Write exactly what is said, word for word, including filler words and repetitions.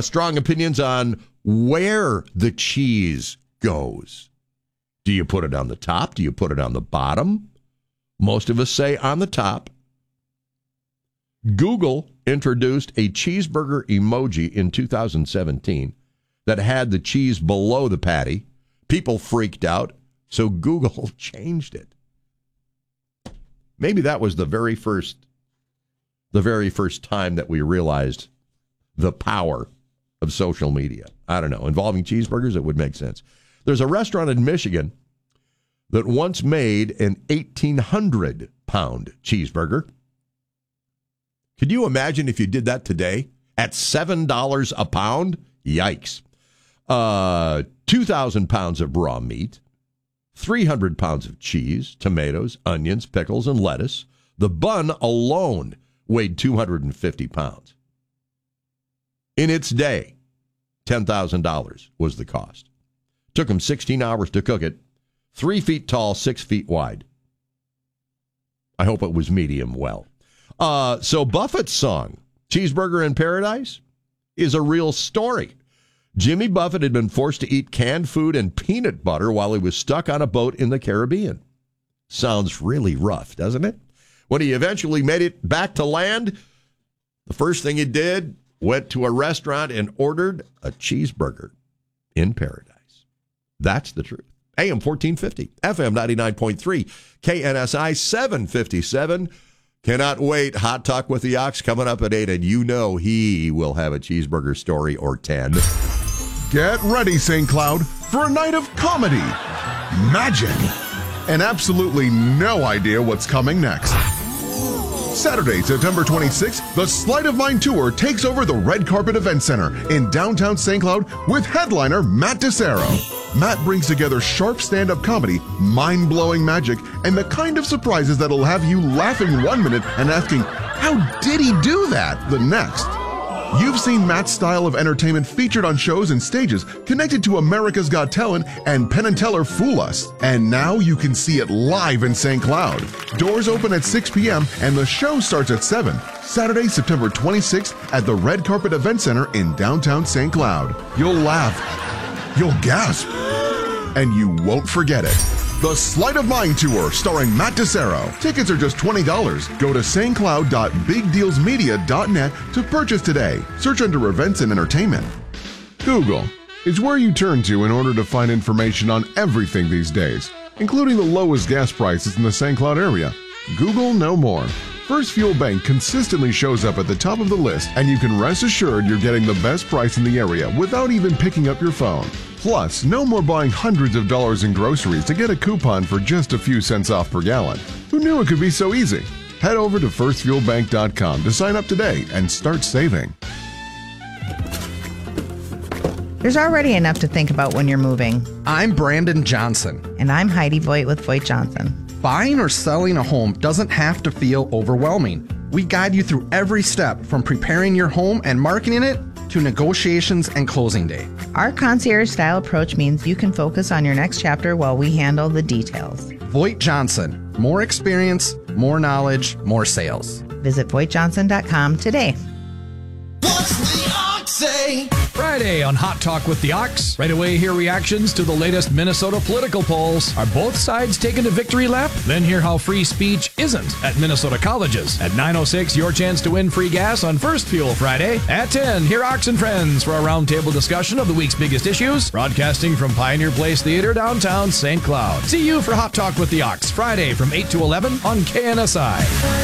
strong opinions on where the cheese goes. Do you put it on the top? Do you put it on the bottom? Most of us say on the top. Google introduced a cheeseburger emoji in two thousand seventeen that had the cheese below the patty. People freaked out, so Google changed it. Maybe that was the very first, the very first time that we realized the power of social media. I don't know. Involving cheeseburgers, it would make sense. There's a restaurant in Michigan that once made an eighteen hundred pound cheeseburger. Could you imagine if you did that today at seven dollars a pound? Yikes. Uh, two thousand pounds of raw meat, three hundred pounds of cheese, tomatoes, onions, pickles, and lettuce. The bun alone weighed two hundred fifty pounds. In its day, ten thousand dollars was the cost. Took them sixteen hours to cook it, three feet tall, six feet wide. I hope it was medium well. Uh, so Buffett's song, Cheeseburger in Paradise, is a real story. Jimmy Buffett had been forced to eat canned food and peanut butter while he was stuck on a boat in the Caribbean. Sounds really rough, doesn't it? When he eventually made it back to land, the first thing he did, went to a restaurant and ordered a cheeseburger in paradise. That's the truth. A M fourteen fifty, F M ninety-nine point three, K N S I seven fifty-seven. Cannot wait. Hot Talk with the Ox coming up at eight, and you know he will have a cheeseburger story or ten. Get ready, Saint Cloud, for a night of comedy, magic, and absolutely no idea what's coming next. Saturday, September twenty-sixth, the Sleight of Mind Tour takes over the Red Carpet Event Center in downtown Saint Cloud with headliner Matt DeSero. Matt brings together sharp stand-up comedy, mind-blowing magic, and the kind of surprises that'll have you laughing one minute and asking, how did he do that, the next? You've seen Matt's style of entertainment featured on shows and stages connected to America's Got Talent and Penn and Teller Fool Us. And now you can see it live in Saint Cloud. Doors open at six p.m. and the show starts at seven. Saturday, September twenty-sixth at the Red Carpet Event Center in downtown Saint Cloud. You'll laugh, you'll gasp, and you won't forget it. The Sleight of Mind Tour starring Matt DeSero. Tickets are just twenty dollars. Go to st cloud dot big deals media dot net to purchase today. Search under events and entertainment. Google is where you turn to in order to find information on everything these days, including the lowest gas prices in the Saint Cloud area. Google no more. First Fuel Bank consistently shows up at the top of the list, and you can rest assured you're getting the best price in the area without even picking up your phone. Plus, no more buying hundreds of dollars in groceries to get a coupon for just a few cents off per gallon. Who knew it could be so easy? Head over to first fuel bank dot com to sign up today and start saving. There's already enough to think about when you're moving. I'm Brandon Johnson. And I'm Heidi Voigt with Voigt Johnson. Buying or selling a home doesn't have to feel overwhelming. We guide you through every step from preparing your home and marketing it to negotiations and closing day. Our concierge-style approach means you can focus on your next chapter while we handle the details. Voigt Johnson. More experience, more knowledge, more sales. Visit voigt johnson dot com today. What's the Ox say? Friday on Hot Talk with the Ox. Right away, hear reactions to the latest Minnesota political polls. Are both sides taking a victory lap? Then hear how free speech isn't at Minnesota colleges. At nine oh six, your chance to win free gas on First Fuel Friday. At ten, hear Ox and Friends for a roundtable discussion of the week's biggest issues. Broadcasting from Pioneer Place Theater, downtown Saint Cloud. See you for Hot Talk with the Ox, Friday from eight to eleven on K N S I.